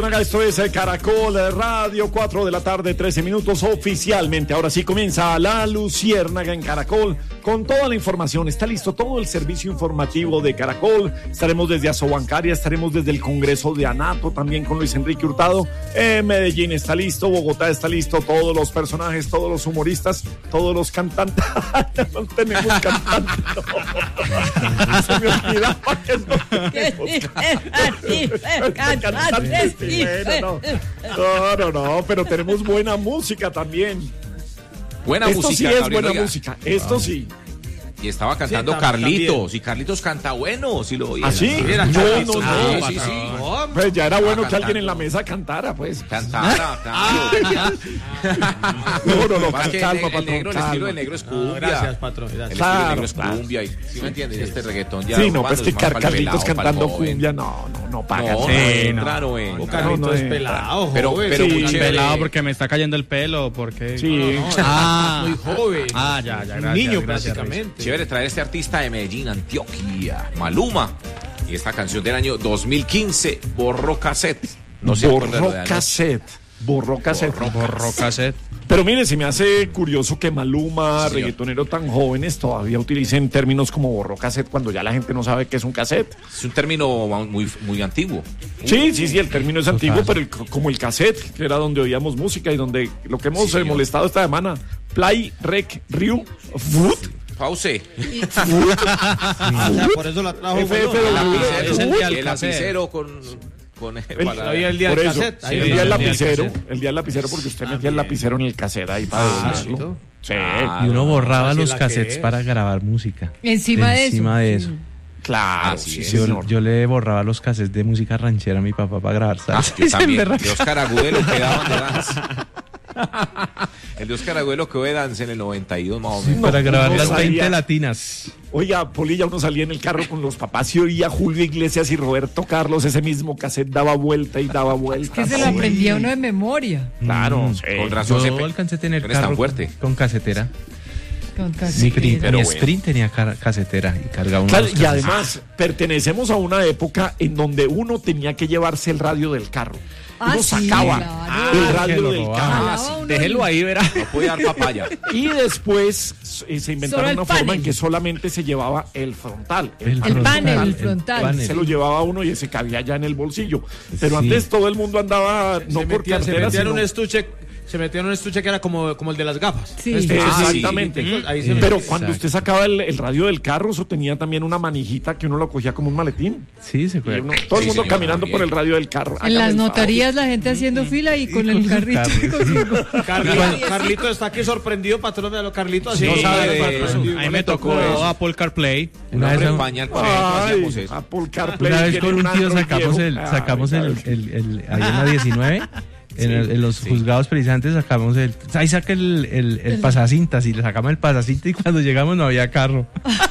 Esto es Caracol Radio, 4 de la tarde, 13 minutos oficialmente. Ahora sí comienza La Luciérnaga en Caracol con toda la información. Está listo todo el servicio informativo de Caracol. Estaremos desde Asobancaria, estaremos desde el Congreso de Anato, también con Luis Enrique Hurtado. Medellín está listo, Bogotá está listo, todos los personajes, todos los humoristas, todos los cantantes. No tenemos cantantes. No. Se me olvidaba que no cantantes. No, pero tenemos buena música también. Buena Esto música, sí es Gabriel, buena oiga. música. Esto sí. Y estaba cantando Carlitos, y Carlitos canta bueno, si lo oí. ¿Ah, sí? No, No. sí. Pues ya era bueno que cantando. alguien en la mesa cantara, pues. Cantara, claro. No, Más que calma, el patrón, negro, el calma. estilo de negro es cumbia. Gracias, patrón. El Gracias. estilo de negro es Claro. cumbia. ¿Sí me entiendes? Este reggaetón ya. Sí, no, urbano pues es que más para el Carlitos pelado, cantando para el joven. cumbia, no paga. No, Carlitos no, es pelado, pero joven. sí. muy chévere. Pelado porque me está cayendo el pelo, porque... Sí. muy joven. Ya, gracias. Niño, gracias, prácticamente. Chévere traer a este artista de Medellín, Antioquia, Maluma. Y esta canción del año 2015, Borró Cassette. No se acuerda de lo de anoche. Borró cassette. Borró cassette. Pero mire, se me hace curioso que Maluma, Sí, reggaetonero tan jóvenes, todavía utilicen términos como borró cassette cuando ya la gente no sabe qué es un cassette. Es un término muy antiguo. Sí, el término es antiguo, pero como el cassette, que era donde oíamos música y donde lo que hemos señor. molestado esta semana, play, rec, riu, foot, Pause. Por eso la trajo. FFW. Es el día del El cassette. lapicero con Había el día Por del eso, cassette. el día del lapicero, porque usted metía el bien. lapicero en el cassette ahí para decirlo. Sí, Ah, Y uno borraba Así los la que cassettes es. para grabar música. Encima de eso. claro, Así sí, es. señor. Yo le borraba los cassettes de música ranchera a mi papá para grabar salsa. Yo también. Se me De Oscar Agudelo que daban de danza. El de Oscar Agudelo que de danza en el 92 más o menos. para grabar no las sabía. 20 latinas. Oiga, Polilla, uno salía en el carro con los papás y oía Julio Iglesias y Roberto Carlos, ese mismo cassette daba vuelta y daba vuelta. Que se lo aprendía uno de memoria. Claro, sí. Con razón Yo alcancé a tener eres tan carro fuerte. con casetera. Con Mi, cassette. pero mi bueno. Sprint tenía casetera y cargaba Claro, unos y además pertenecemos a una época en donde uno tenía que llevarse el radio del carro. Ah, Uno sí, sacaba claro. el que radio lo del robaba. carro. Jalaba uno Déjelo ahí, verá. No puede dar papaya. Y después se Solo inventaron el una forma panel. en que solamente se llevaba el frontal. El panel, el el frontal. panel. Se lo llevaba uno y se cabía ya en el bolsillo. Pero Sí. antes todo el mundo andaba no Se por metía cartera, en sino... un estuche. Se metió en un estuche que era como el de las gafas. Sí. Exactamente. Sí. Ahí se Pero metió. cuando usted sacaba el radio del carro, eso tenía también una manijita que uno lo cogía como un maletín. Sí, se Y fue. uno- todo el Sí, mundo señor, caminando también. por el radio del carro. En Hágame las el favor. notarías la gente haciendo fila y con el carrito. Carlito está aquí sorprendido, patrón de los Carlitos. Sí, Así no sabe, de patrón. eso. Ahí me tocó Apple CarPlay. Una Una vez, campaña al colegio hacíamos Ay, eso. Apple CarPlay. una vez tiene con un tío Android sacamos viejo. sacamos Ay, ahí en la 19. En los juzgados precisamente sacamos ahí saca el pasacintas y le sacamos el pasacintas y cuando llegamos no había carro.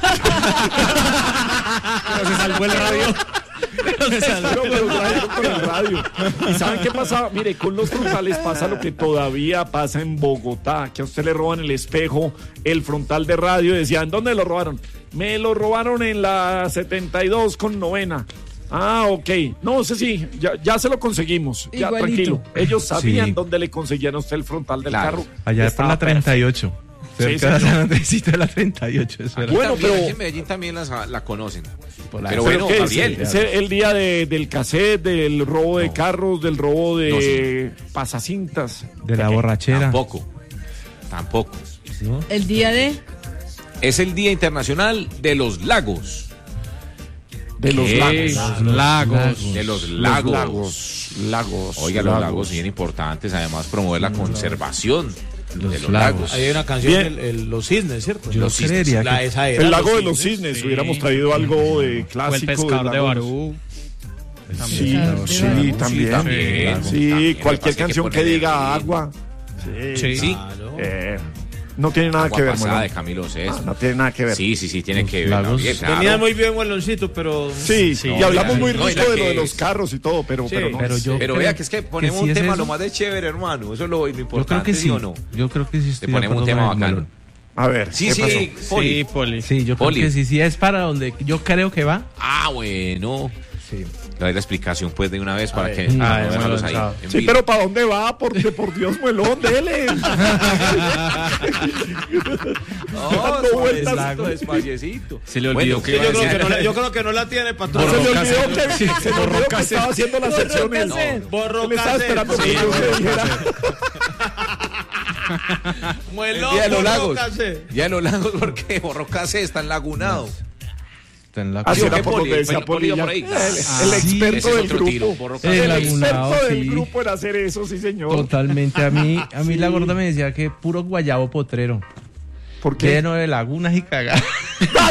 Pero se salvó el radio. pero trajeron con el radio. ¿Y saben qué pasa? Mire, con los frontales pasa lo que todavía pasa en Bogotá, que a usted le roban el espejo, el frontal de radio, y decían, ¿dónde lo robaron? Me lo robaron en la 72 con novena. Ah, ok. No sé si, ya se lo conseguimos. Ya, Igualito. tranquilo. Ellos sabían Sí. dónde le conseguían a usted el frontal del Claro. carro. Allá por Estaba la 38. Sí, Cerca de señor. San Andresito de la 38. Eso era. Bueno, También, pero- aquí en Medellín también la conocen. Pero ¿Pero bueno, qué es? Gabriel. ¿Es el día del cassette, del robo de carros, del robo de pasacintas? De la borrachera. Tampoco. ¿No? El día de... Es el Día Internacional de los Lagos. De los lagos. Lagos. De los Los lagos. lagos. Oiga, los lagos bien importantes. Además, promover la conservación de los lagos. lagos. Ahí hay una canción, Bien. Los Cisnes, ¿cierto? Yo Los cisnes. creería que Esa era, El lago de los cisnes. sí. Hubiéramos traído algo de O el clásico. pescador del de lago. Barú. Sí, Pescador de sí, Barú. también. también. Sí, También, cualquier me parece que canción que ponerle diga ritmo. agua. Sí. Sí. Claro. No tiene nada Agua que ver, pasada Mono. de Camilo Sesto. No tiene nada que ver. Sí, tiene que ver. lagos. Gabriel, claro. Venía muy bien Hueloncito, pero... Sí, Sí, y hablamos muy no, rico y la de lo que de los es- carros y todo, pero Sí, no. pero yo Pero creo vea que es que ponemos sí un es tema eso. lo más de chévere, hermano. Eso es lo Yo creo importante, que ¿sí sí. o no? Yo creo que sí estoy Te de ponemos un acuerdo tema con el bacano. Melón. A ver, Sí, ¿qué sí, pasó? Poli. Sí, Poli. Sí, yo creo Poli. que sí es para donde yo creo que va. Ah, bueno. Sí. doy la explicación pues de una vez para que bueno, dejarlos ahí. chao. en Sí, fila. pero ¿para dónde va? Porque por Dios, muelón, dele. Dando vueltas. Suavecito, despaciecito. Se le olvidó que Yo iba a creo decir- que no, yo creo que no la tiene, patrón. Se le olvidó Borrocasete. que, se le olvidó que estaba haciendo la sección él. Borrocasete. Él estaba esperando que Sí, yo le dijera. El Muelón, día de los lagos. borrocasete. Ya de los lagos porque Borrocase está enlagunado. Está en la Así ¿Sí o era qué, por Poli? donde decía Poli iba Polilla. por ahí. El sí, experto ese es del otro tiro, grupo. Borrocase. El Enlagunado, experto del sí. grupo en hacer eso, sí, señor. Totalmente. A mí la gorda me decía que puro guayabo potrero. ¿Por qué? Lleno de lagunas y cagadas.